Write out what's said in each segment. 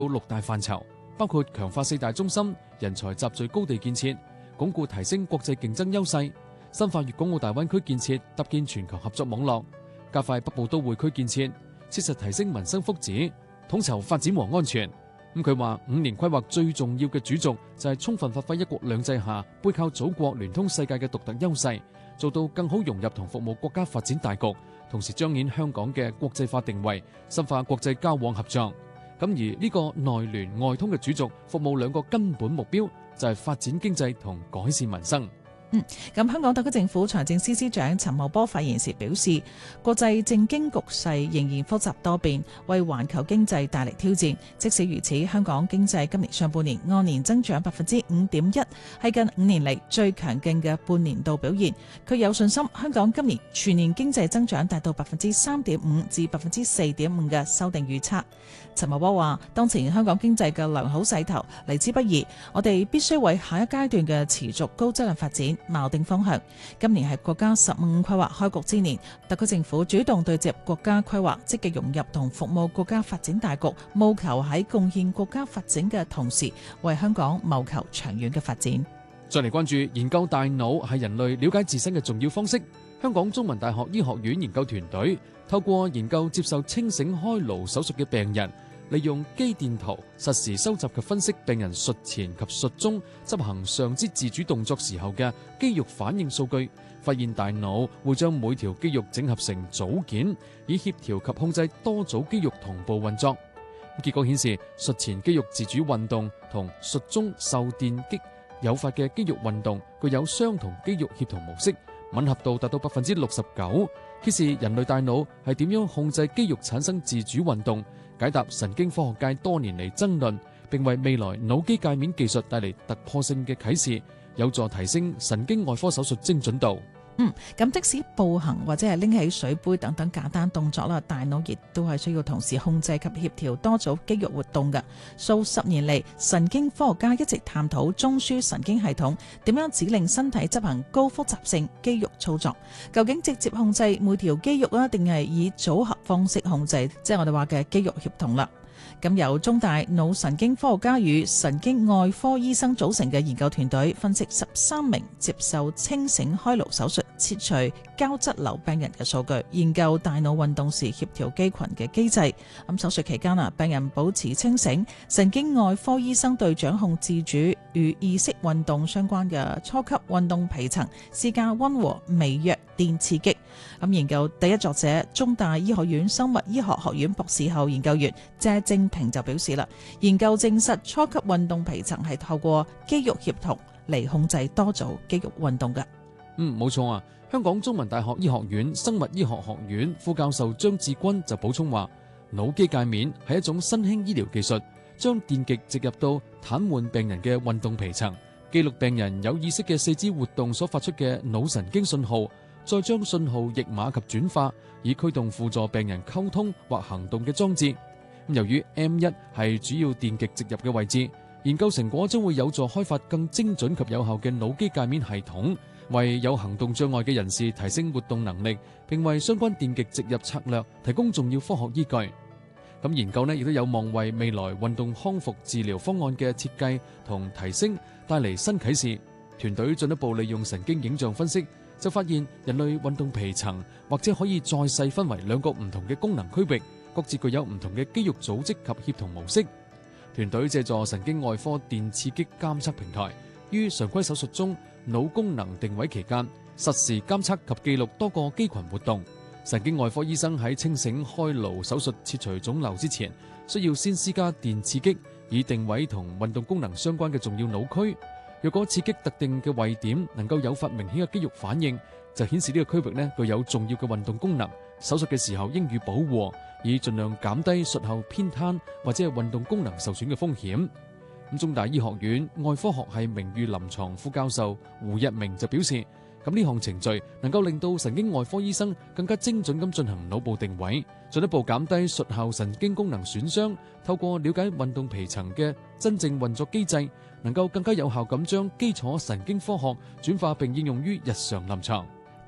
6大範疇，包括強化4大中心、人才集聚高地建設、鞏固提升國際競爭優勢、深化粵港澳大灣區建設，搭建全球合作網絡，加快北部都會區建設，切實提升民生福祉，統籌發展和安全。佢話5年規劃最重要嘅主軸就係充分發揮一國兩制下背靠祖國聯通世界嘅獨特優勢，做到更好融入同服務國家發展大局，同時彰顯香港嘅國際化定位，深化國際交往合作。咁而呢個內聯外通嘅主軸，服務2個根本目標，就係發展經濟同改善民生。 咁香港特區政府財政司司長陳茂波發言時表示，國際政經局勢仍然複雜多變，為環球經濟帶嚟挑戰。即使如此，香港經濟今年上半年按年增長 5.1%， 係近5年嚟最強勁嘅半年度表現。佢有信心香港今年全年經濟增長達到 3.5% 至 4.5% 嘅修訂預測。陳茂波話，當前香港經濟嘅良好勢頭嚟之不易，我哋必須為下一階段嘅持續高質量發展錨定方向。今年係國家15規劃開局之年，特區政府主動對接國家規劃，積極融入同服務國家發展大局，務求喺貢獻國家發展嘅同時，為香港謀求長遠嘅發展。 再嚟關注研究大腦係人類了解自身嘅重要方式。香港中文大學醫學院研究團隊透過研究接受清醒開顱手術嘅病人，利用肌電圖實時收集及分析病人術前及術中執行上肢自主動作時候嘅肌肉反應數據，發現大腦會將每條肌肉整合成組件，以協調及控制多組肌肉同步運作。結果顯示，術前肌肉自主運動同術中受電擊誘發嘅肌肉運動具有相同肌肉協同模式，吻合度達到 69%， 揭示人類大腦係點樣控制肌肉產生自主運動，解答神經科學界多年嚟爭論，並為未來腦機界面技術帶嚟突破性嘅啟示，有助提升神經外科手術精準度。 咁即使步行或者係拎起水杯等等簡單動作啦，大腦亦都係需要同時控制及協調多組肌肉活動嘅。數十年嚟，神經科學家一直探討中樞神經系統點樣指令身體執行高複雜性肌肉操作，究竟直接控制每條肌肉啊，定係以組合方式控制，即係我哋話嘅肌肉協同啦。咁由中大腦神經科學家與神經外科醫生組成嘅研究團隊，分析13名接受清醒開顱手術切除膠質瘤病人嘅數據，研究大腦運動時協調肌群嘅機制。咁手術期間病人保持清醒，神經外科醫生對掌控自主與意識運動相關嘅初級運動皮層施加溫和微弱電刺激。咁研究第一作者中大醫學院生物醫學學院博士後研究員謝正平就表示啦，研究證實初級運動皮層係透過肌肉協同嚟控制多組肌肉運動嘅。 冇錯啊！香港中文大學醫學院生物醫學學院副教授張志軍就補充話，腦機界面係一種新興醫療技術，將電極植入到癱瘓病人嘅運動皮層，記錄病人有意識嘅四肢活動所發出嘅腦神經信號，再將信號譯碼及轉化，以驅動輔助病人溝通或行動嘅裝置。由於 M1 係主要電極植入嘅位置，研究成果將會有助開發更精準及有效嘅腦機界面系統，為有行動障礙嘅人士提升活動能力，並為相關電極植入策略提供重要科學依據。咁研究亦都有望為未來運動康復治療方案嘅設計同提升帶嚟新啟示。團隊進一步利用神經影像分析，就發現人類運動皮層或者可以再細分為2個唔同嘅功能區域，各自具有唔同嘅肌肉組織及協同模式。團隊借助神經外科電刺激監測平台，於常規手術中腦功能定位期間，實時監測及記錄多個肌群活動。神經外科醫生喺清醒開顱手術切除腫瘤之前，需要先施加電刺激，以定位同運動功能相關嘅重要腦區。若果刺激特定嘅位點能夠誘發明顯嘅肌肉反應，就顯示呢個區域具有重要嘅運動功能。手術嘅時候應予保護，以盡量減低術後偏癱或者係運動功能受損嘅風險。中大醫學院外科學系名譽臨床副教授胡日明就表示，呢項程序能夠令到神經外科醫生更加精準咁進行腦部定位，進一步減低術後神經功能損傷。透過了解運動皮層嘅真正運作機制，能夠更加有效咁將基礎神經科學轉化並應用於日常臨床。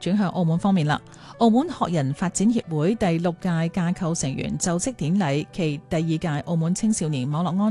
轉向澳門方面啦，澳門學人發展協會第6屆架構成員就職典禮暨第2屆澳門青少年網絡安